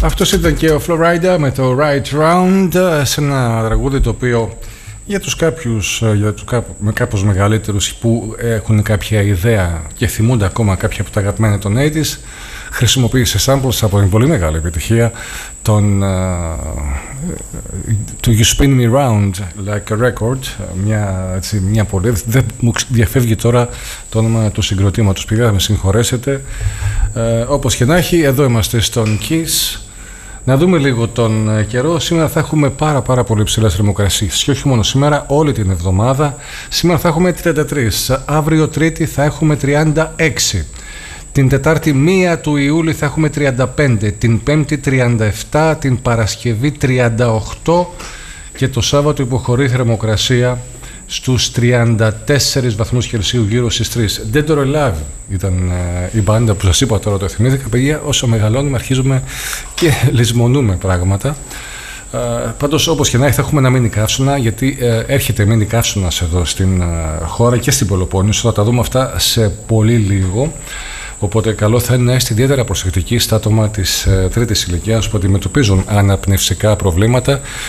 Αυτός ήταν και ο Florida με το Right Round, σε ένα τραγούδι το οποίο για τους κάποιους, με κάπως μεγαλύτερους που έχουν κάποια ιδέα και θυμούνται ακόμα κάποια από τα αγαπημένα των 80's, χρησιμοποίησε samples από την πολύ μεγάλη επιτυχία του You Spin Me Round Like a Record, μια πολύ, δεν μου διαφεύγει τώρα το όνομα του συγκροτήματος, πήγα, με συγχωρέσετε. Όπως και να έχει, εδώ είμαστε στον Kiss. Να δούμε λίγο τον καιρό. Σήμερα θα έχουμε πάρα πολύ ψηλές θερμοκρασίες και όχι μόνο σήμερα, όλη την εβδομάδα. Σήμερα θα έχουμε 33, αύριο Τρίτη θα έχουμε 36, την Τετάρτη 1 του Ιούλη θα έχουμε 35, την Πέμπτη 37, την Παρασκευή 38 και το Σάββατο υποχωρεί θερμοκρασία στους 34 βαθμούς Κελσίου, γύρω στις 3. Dead or Alive ήταν η μπάντα που σας είπα τώρα, το θυμήθηκα. Παιδιά, όσο μεγαλώνουμε αρχίζουμε και λησμονούμε πράγματα. Πάντως, όπως και να έχει, θα έχουμε ένα μίνι καύσωνα, γιατί έρχεται μίνι καύσωνας εδώ στην χώρα και στην Πελοπόννησο. Θα τα δούμε αυτά σε πολύ λίγο. Οπότε καλό θα είναι να είστε ιδιαίτερα προσεκτικοί στα άτομα της τρίτης ηλικίας που αντιμετωπίζουν αναπνευστικά προβλήματα.